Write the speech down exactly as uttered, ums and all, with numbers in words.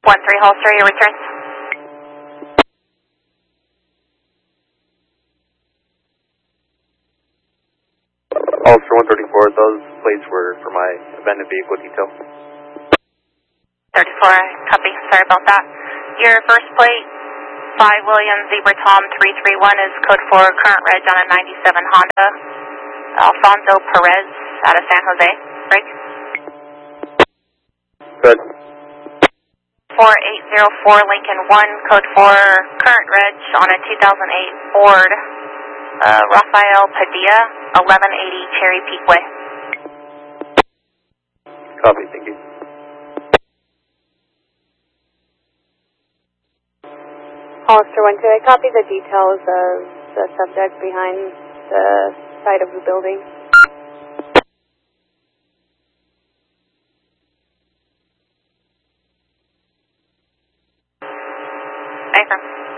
one three Holster, your returns. Holster one thirty-four, those plates were for my abandoned vehicle detail. thirty-four, copy, sorry about that. Your first plate, five Williams Zebra Tom three three one is code four, current reg on a ninety-seven Honda. Alfonso Perez out of San Jose, break. Good. four eight zero four Lincoln one, code four, current reg on a two thousand eight Ford uh, Rafael Padilla, eleven eighty Cherry Peak Way. Copy, thank you. Hollister one two eight, copy the details of the subject behind the side of the building. Affirm.